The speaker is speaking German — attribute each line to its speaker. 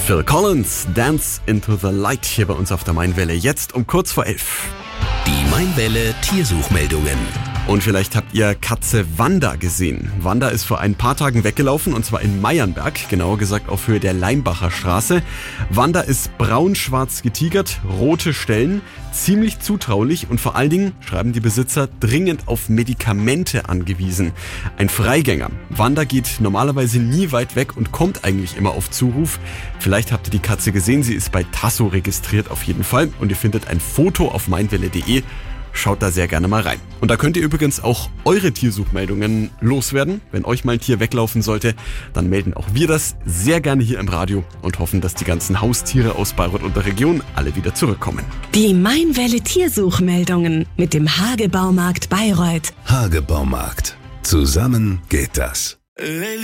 Speaker 1: Phil Collins, Dance into the Light hier bei uns auf der Mainwelle. Jetzt um kurz vor 11.
Speaker 2: Die Mainwelle Tiersuchmeldungen.
Speaker 1: Und vielleicht habt ihr Katze Wanda gesehen. Wanda ist vor ein paar Tagen weggelaufen, und zwar in Meiernberg, genauer gesagt auf Höhe der Leinbacher Straße. Wanda ist braun-schwarz getigert, rote Stellen, ziemlich zutraulich und vor allen Dingen, schreiben die Besitzer, dringend auf Medikamente angewiesen. Ein Freigänger. Wanda geht normalerweise nie weit weg und kommt eigentlich immer auf Zuruf. Vielleicht habt ihr die Katze gesehen, sie ist bei Tasso registriert auf jeden Fall und ihr findet ein Foto auf mainwelle.de. Schaut da sehr gerne mal rein. Und da könnt ihr übrigens auch eure Tiersuchmeldungen loswerden. Wenn euch mal ein Tier weglaufen sollte, dann melden auch wir das sehr gerne hier im Radio und hoffen, dass die ganzen Haustiere aus Bayreuth und der Region alle wieder zurückkommen.
Speaker 3: Die Mainwelle Tiersuchmeldungen mit dem Hage Baumarkt Bayreuth.
Speaker 2: Hage Baumarkt. Zusammen geht das.